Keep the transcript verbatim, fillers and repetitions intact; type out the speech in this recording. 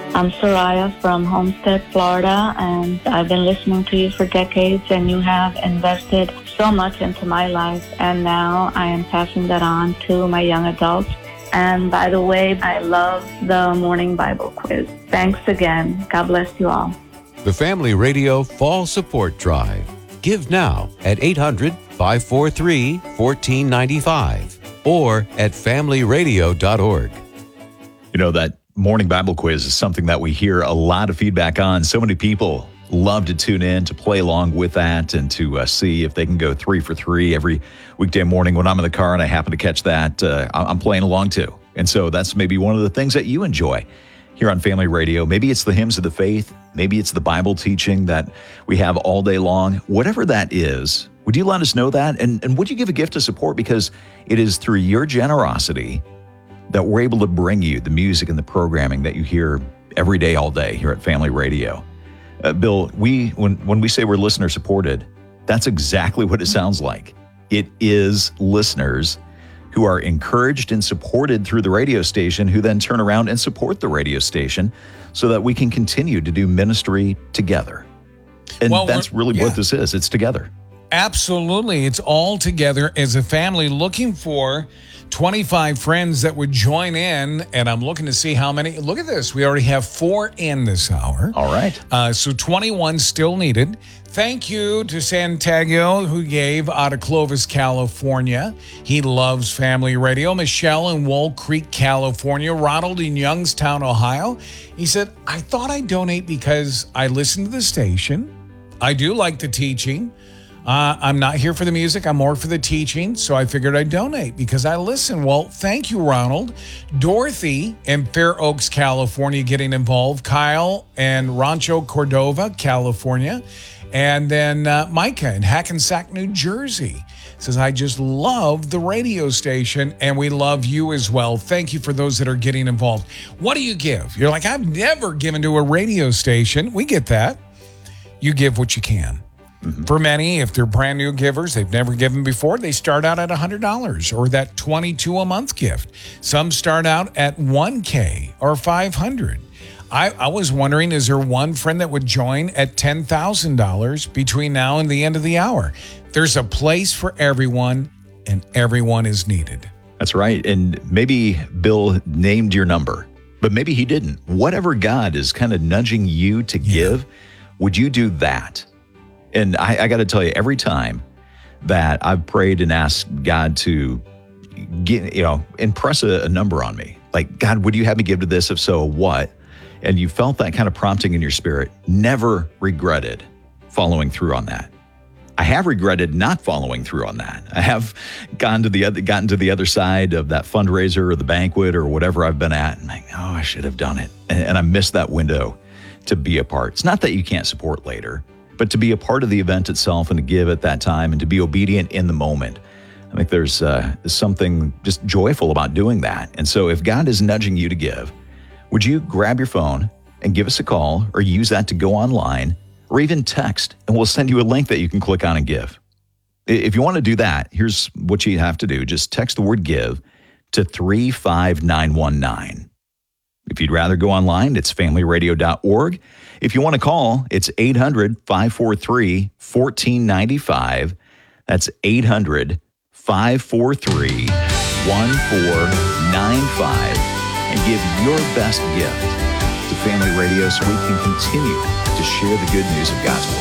I'm Soraya from Homestead, Florida, and I've been listening to you for decades, and you have invested so much into my life, and now I am passing that on to my young adults. And by the way, I love the morning Bible quiz. Thanks again. God bless you all. The Family Radio Fall Support Drive. Give now at eight hundred, five four three, one four nine five or at family radio dot org. You know, that morning Bible quiz is something that we hear a lot of feedback on. So many people love to tune in to play along with that and to uh, see if they can go three for three every weekday morning when I'm in the car and I happen to catch that. Uh, I'm playing along too. And so that's maybe one of the things that you enjoy here on Family Radio. Maybe it's the hymns of the faith. Maybe it's the Bible teaching that we have all day long. Whatever that is, would you let us know that? And, and would you give a gift of support? Because it is through your generosity that we're able to bring you the music and the programming that you hear every day, all day here at Family Radio. Uh, Bill, we when, when we say we're listener supported, that's exactly what it sounds like. It is listeners who are encouraged and supported through the radio station, who then turn around and support the radio station so that we can continue to do ministry together. And well, that's really yeah. what this is. It's together. Absolutely. It's all together as a family, looking for twenty-five friends that would join in, and I'm looking to see how many. Look at this. We already have four in this hour. All right. Uh, so twenty-one still needed. Thank you to Santagio, who gave out of Clovis, California. He loves Family Radio. Michelle in Wool Creek, California. Ronald in Youngstown, Ohio. He said, I thought I'd donate because I listen to the station. I do like the teaching. Uh, I'm not here for the music. I'm more for the teaching. So I figured I'd donate because I listen. Well, thank you, Ronald. Dorothy in Fair Oaks, California, getting involved. Kyle and Rancho Cordova, California. And then uh, Micah in Hackensack, New Jersey says, I just love the radio station and we love you as well. Thank you for those that are getting involved. What do you give? You're like, I've never given to a radio station. We get that. You give what you can. Mm-hmm. For many, if they're brand new givers, they've never given before, they start out at one hundred dollars or that twenty-two a month gift. Some start out at one K or five hundred dollars. I, I was wondering, is there one friend that would join at ten thousand dollars between now and the end of the hour? There's a place for everyone, and everyone is needed. That's right. And maybe Bill named your number, but maybe he didn't. Whatever God is kind of nudging you to give, yeah. would you do that? And I, I got to tell you, every time that I've prayed and asked God to get, you know, impress a, a number on me, like, God, would you have me give to this? If so, what? And you felt that kind of prompting in your spirit, never regretted following through on that. I have regretted not following through on that. I have gone to the other, gotten to the other side of that fundraiser or the banquet or whatever I've been at, and like, oh, I should have done it. And, and I missed that window to be a part. It's not that you can't support later, but to be a part of the event itself and to give at that time and to be obedient in the moment. I think there's uh, something just joyful about doing that. And so if God is nudging you to give, would you grab your phone and give us a call or use that to go online or even text, and we'll send you a link that you can click on and give. If you want to do that, here's what you have to do. Just text the word give to three five nine one nine. If you'd rather go online, it's family radio dot org. If you want to call, it's eight hundred, five four three, one four nine five. That's eight hundred, five four three, one four nine five. And give your best gift to Family Radio so we can continue to share the good news of God's Word.